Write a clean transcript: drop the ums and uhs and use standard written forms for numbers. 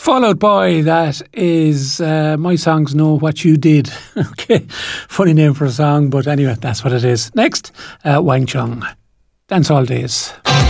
Fall Out Boy, that is My Songs Know What You Did. Okay, funny name for a song, but anyway, that's what it is. Next, Wang Chung, Dance All Days.